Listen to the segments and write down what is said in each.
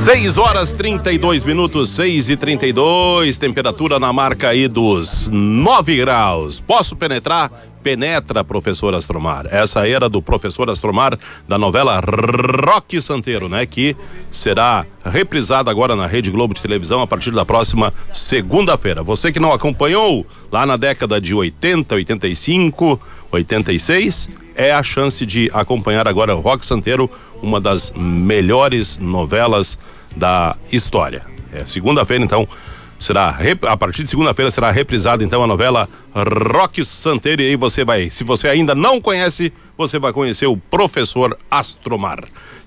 6h32, 6h32, temperatura na marca aí dos 9 graus. Posso penetrar? Penetra, professor Astromar. Essa era do professor Astromar da novela Roque Santeiro, né? Que será reprisada agora na Rede Globo de televisão a partir da próxima segunda-feira. Você que não acompanhou lá na década de 80, 85, 86, é a chance de acompanhar agora o Roque Santeiro, uma das melhores novelas da história. Segunda-feira, então, a partir de segunda-feira será reprisada então a novela Roque Santeiro, e aí você vai, se você ainda não conhece, você vai conhecer o professor Astromar.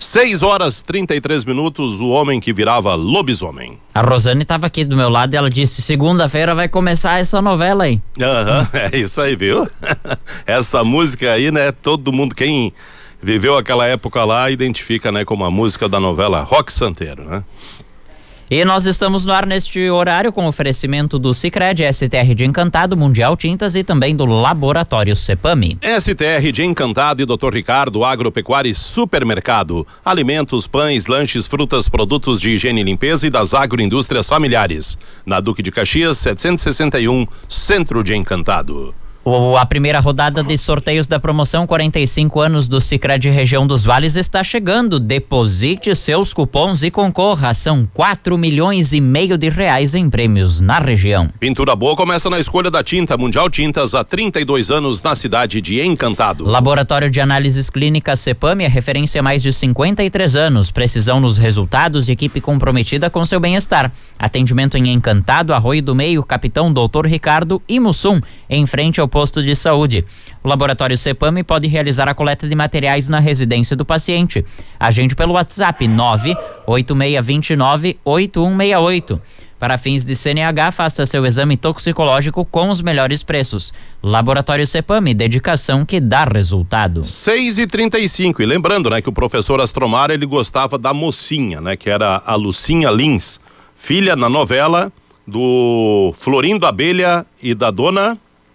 6h33, o homem que virava lobisomem. A Rosane estava aqui do meu lado e ela disse: segunda-feira vai começar essa novela aí. É isso aí, viu? Essa música aí, né, todo mundo, quem viveu aquela época lá, identifica, né, como a música da novela Roque Santeiro, né? E nós estamos no ar neste horário com oferecimento do Sicredi, STR de Encantado, Mundial Tintas e também do Laboratório Cepami. STR de Encantado e Dr. Ricardo, Agropecuária e Supermercado. Alimentos, pães, lanches, frutas, produtos de higiene e limpeza e das agroindústrias familiares. Na Duque de Caxias, 761, Centro de Encantado. A primeira rodada de sorteios da promoção 45 anos do Sicredi Região dos Vales está chegando. Deposite seus cupons e concorra. São 4,5 milhões de reais em prêmios na região. Pintura boa começa na escolha da tinta. Mundial Tintas, há 32 anos na cidade de Encantado. Laboratório de Análises Clínicas Cepami é referência há mais de 53 anos. Precisão nos resultados e equipe comprometida com seu bem-estar. Atendimento em Encantado, Arroio do Meio, Capitão Dr. Ricardo e Mussum, em frente ao posto de saúde. O Laboratório Cepami pode realizar a coleta de materiais na residência do paciente. Agende pelo WhatsApp 98629-8168. Para fins de CNH, faça seu exame toxicológico com os melhores preços. Laboratório Cepami, dedicação que dá resultado. 6h35, e lembrando, né, que o professor Astromar, ele gostava da mocinha, né, que era a Lucinha Lins, filha na novela do Florindo Abelha e da dona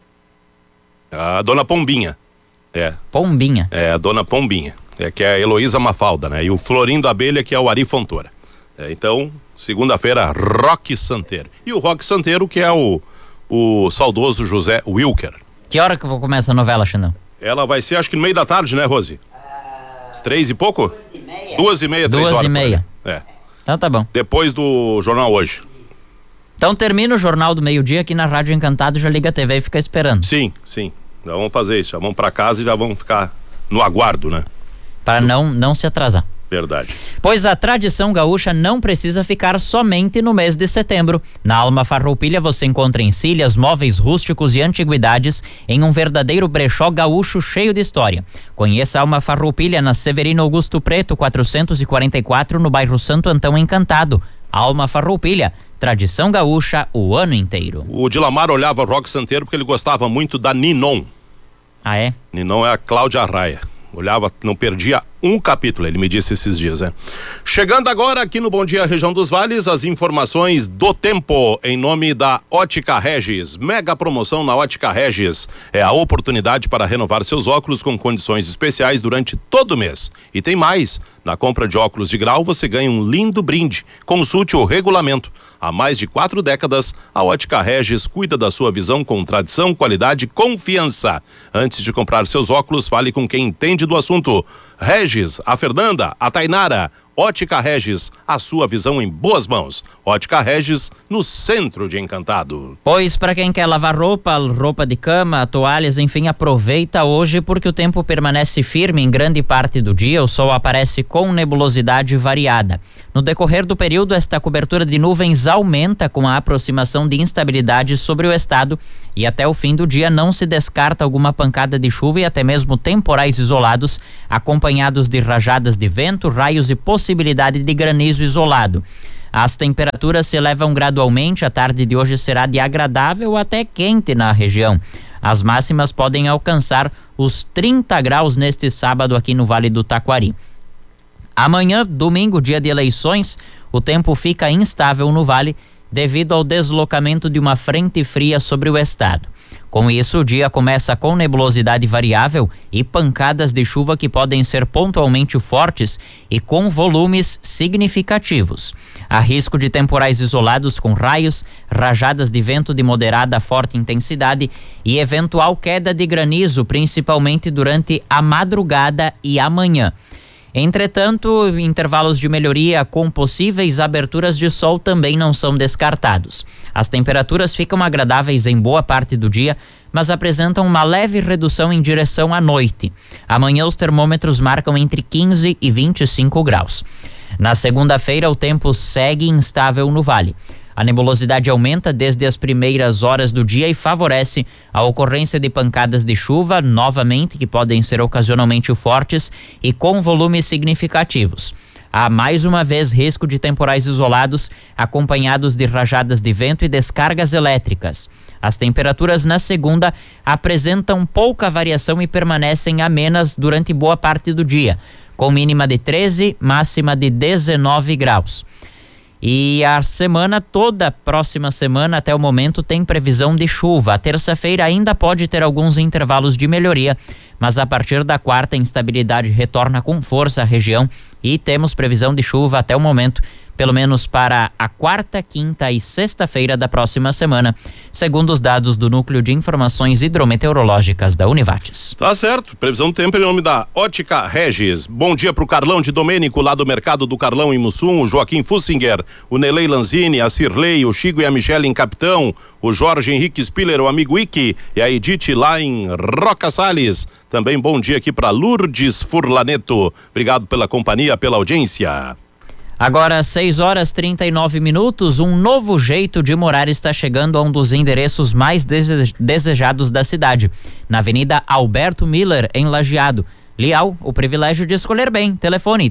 Pombinha. Pombinha. A dona Pombinha, que é a Heloísa Mafalda, né? E o Florindo Abelha, que é o Ari Fontoura. Então, segunda-feira, Roque Santeiro. E o Roque Santeiro, que é o saudoso José Wilker. Que hora que começa a novela, Xandão? Ela vai ser, acho que no meio da tarde, né, Rose? Às 3 e pouco? 2h30, 3 horas. 2h30. Então tá bom. Depois do Jornal Hoje. Então termina o Jornal do Meio-Dia aqui na Rádio Encantado, já liga a TV e fica esperando. Sim. Já vamos fazer isso, já vamos pra casa e já vamos ficar no aguardo, né? Para não se atrasar. Verdade. Pois a tradição gaúcha não precisa ficar somente no mês de setembro. Na Alma Farroupilha você encontra encilhas, móveis rústicos e antiguidades em um verdadeiro brechó gaúcho cheio de história. Conheça a Alma Farroupilha na Severino Augusto Preto, 444, no bairro Santo Antão Encantado. Alma Farroupilha, tradição gaúcha o ano inteiro. O Dilamar olhava Roque Santeiro porque ele gostava muito da Ninon. Ah, é? Ninon é a Cláudia Arraia. Olhava, não perdia um capítulo, ele me disse esses dias, né? Chegando agora aqui no Bom Dia Região dos Vales, as informações do tempo em nome da Ótica Regis. Mega promoção na Ótica Regis. É a oportunidade para renovar seus óculos com condições especiais durante todo o mês. E tem mais. Na compra de óculos de grau, você ganha um lindo brinde. Consulte o regulamento. Há mais de 4 décadas, a Ótica Regis cuida da sua visão com tradição, qualidade e confiança. Antes de comprar seus óculos, fale com quem entende do assunto. Regis, a Fernanda, a Tainara. Ótica Regis, a sua visão em boas mãos. Ótica Regis, no centro de Encantado. Pois para quem quer lavar roupa de cama, toalhas, enfim, aproveita hoje porque o tempo permanece firme em grande parte do dia. O sol aparece com nebulosidade variada. No decorrer do período, esta cobertura de nuvens aumenta com a aproximação de instabilidade sobre o estado e até o fim do dia não se descarta alguma pancada de chuva e até mesmo temporais isolados, acompanhados de rajadas de vento, raios e possibilidade de granizo isolado. As temperaturas se elevam gradualmente. A tarde de hoje será de agradável até quente na região. As máximas podem alcançar os 30 graus neste sábado aqui no Vale do Taquari. Amanhã, domingo, dia de eleições, o tempo fica instável no Vale devido ao deslocamento de uma frente fria sobre o estado. Com isso, o dia começa com nebulosidade variável e pancadas de chuva que podem ser pontualmente fortes e com volumes significativos. Há risco de temporais isolados com raios, rajadas de vento de moderada a forte intensidade e eventual queda de granizo, principalmente durante a madrugada e amanhã. Entretanto, intervalos de melhoria com possíveis aberturas de sol também não são descartados. As temperaturas ficam agradáveis em boa parte do dia, mas apresentam uma leve redução em direção à noite. Amanhã os termômetros marcam entre 15 e 25 graus. Na segunda-feira, o tempo segue instável no vale. A nebulosidade aumenta desde as primeiras horas do dia e favorece a ocorrência de pancadas de chuva, novamente, que podem ser ocasionalmente fortes e com volumes significativos. Há mais uma vez risco de temporais isolados, acompanhados de rajadas de vento e descargas elétricas. As temperaturas na segunda apresentam pouca variação e permanecem amenas durante boa parte do dia, com mínima de 13, máxima de 19 graus. E a semana toda, próxima semana até o momento, tem previsão de chuva. A terça-feira ainda pode ter alguns intervalos de melhoria, mas a partir da quarta a instabilidade retorna com força à região e temos previsão de chuva até o momento, pelo menos para a quarta, quinta e sexta-feira da próxima semana, segundo os dados do Núcleo de Informações Hidrometeorológicas da Univates. Tá certo, previsão do tempo em nome da Ótica Regis. Bom dia pro Carlão de Domênico, lá do Mercado do Carlão em Mussum, o Joaquim Fussinger, o Nelei Lanzini, a Cirlei, o Chico e a Michele em Capitão, o Jorge Henrique Spiller, o amigo Iki e a Edith lá em Roca Salles. Também bom dia aqui para Lourdes Furlaneto. Obrigado pela companhia, pela audiência. Agora, 6h39, um novo jeito de morar está chegando a um dos endereços mais desejados da cidade, na Avenida Alberto Miller, em Lajeado. Lial, o privilégio de escolher bem. Telefone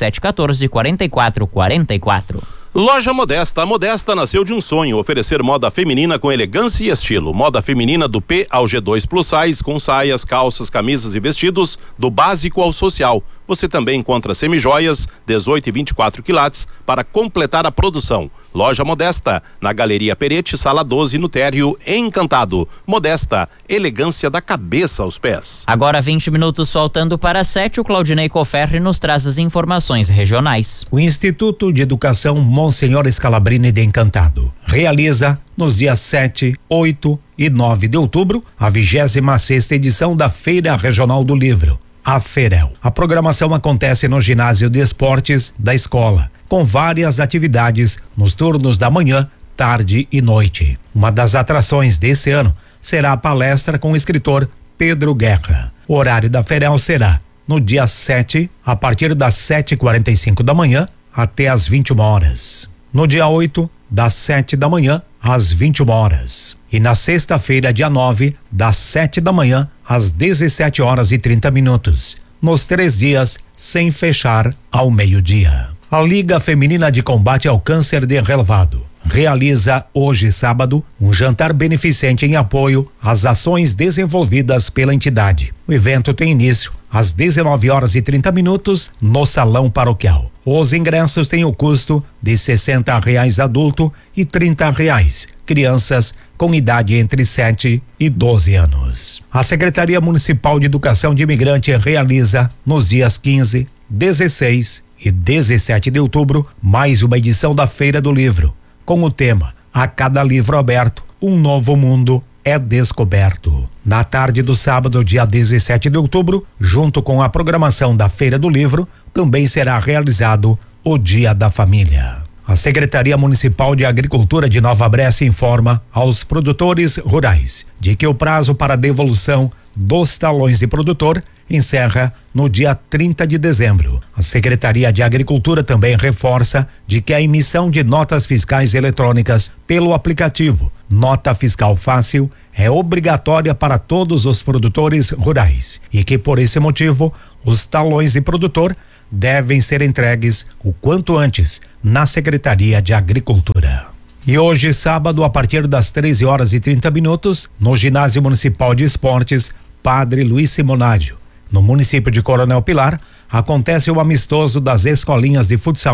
3714-4444. Loja Modesta. A Modesta nasceu de um sonho, oferecer moda feminina com elegância e estilo. Moda feminina do P ao G2 Plus Size, com saias, calças, camisas e vestidos, do básico ao social. Você também encontra semijoias, 18 e 24 quilates, para completar a produção. Loja Modesta, na Galeria Perete, sala 12, no térreo Encantado. Modesta, elegância da cabeça aos pés. Agora 20 minutos faltando para 7, o Claudinei Coferri nos traz as informações regionais. O Instituto de Educação Monsenhor Scalabrini de Encantado realiza nos dias 7, 8 e 9 de outubro a 26ª edição da Feira Regional do Livro, a FEREL. A programação acontece no ginásio de esportes da escola, com várias atividades nos turnos da manhã, tarde e noite. Uma das atrações desse ano será a palestra com o escritor Pedro Guerra. O horário da FEREL será no dia 7, a partir das 7h45 da manhã até às 21 horas. No dia 8, das 7 da manhã às 21 horas. E na sexta-feira, dia 9, das 7 da manhã às 17h30. Nos 3 dias, sem fechar ao meio-dia. A Liga Feminina de Combate ao Câncer de Relvado realiza hoje, sábado, um jantar beneficente em apoio às ações desenvolvidas pela entidade. O evento tem início às 19h30 no Salão Paroquial. Os ingressos têm o custo de R$60 adulto e R$30 crianças com idade entre 7 e 12 anos. A Secretaria Municipal de Educação de Imigrante realiza nos dias 15, 16 e 17 de outubro mais uma edição da Feira do Livro, com o tema A Cada Livro Aberto, um novo mundo é descoberto. Na tarde do sábado, dia 17 de outubro, junto com a programação da Feira do Livro, também será realizado o Dia da Família. A Secretaria Municipal de Agricultura de Nova Brécia informa aos produtores rurais de que o prazo para devolução dos talões de produtor encerra no dia 30 de dezembro. A Secretaria de Agricultura também reforça de que a emissão de notas fiscais eletrônicas pelo aplicativo Nota Fiscal Fácil é obrigatória para todos os produtores rurais e que, por esse motivo, os talões de produtor devem ser entregues o quanto antes na Secretaria de Agricultura. E hoje, sábado, a partir das 13h30, no Ginásio Municipal de Esportes Padre Luiz Simonádio, no município de Coronel Pilar, acontece o amistoso das escolinhas de futsal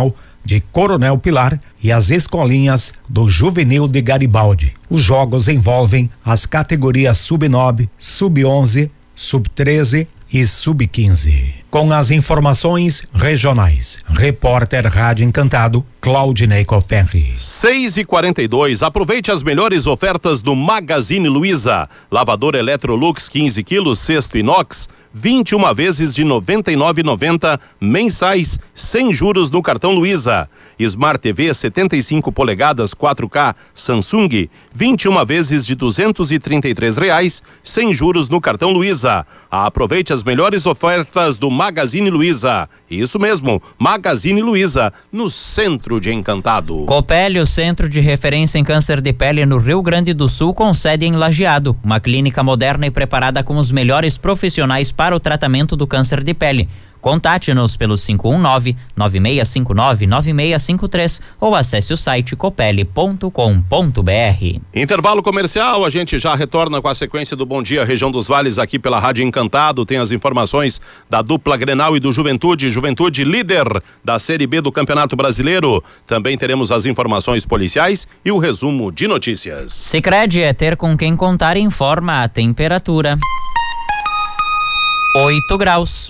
de Coronel Pilar e as escolinhas do Juvenil de Garibaldi. Os jogos envolvem as categorias Sub-9, Sub-11, Sub-13 e Sub-15. Com as informações regionais, repórter Rádio Encantado, Claudinei Coferri. 6h42, aproveite as melhores ofertas do Magazine Luiza. Lavador Electrolux 15 quilos, cesto inox, 21 vezes de R$ 99,90 mensais, sem juros no cartão Luiza. Smart TV 75 polegadas 4K Samsung, 21 vezes de R$ 233,00, sem juros no cartão Luiza. Aproveite as melhores ofertas do Magazine Luiza. Isso mesmo, Magazine Luiza, no centro de Encantado. Copele, o centro de referência em câncer de pele no Rio Grande do Sul, com sede em Lajeado. Uma clínica moderna e preparada com os melhores profissionais para o tratamento do câncer de pele. Contate-nos pelo 519-9659-9653 ou acesse o site copele.com.br. Intervalo comercial, a gente já retorna com a sequência do Bom Dia Região dos Vales aqui pela Rádio Encantado. Tem as informações da dupla Grenal e do Juventude. Juventude líder da Série B do Campeonato Brasileiro. Também teremos as informações policiais e o resumo de notícias. Sicredi é ter com quem contar. Informa a temperatura. 8 graus.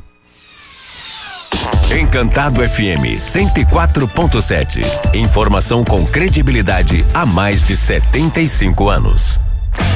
Encantado FM 104.7. Informação com credibilidade há mais de 75 anos.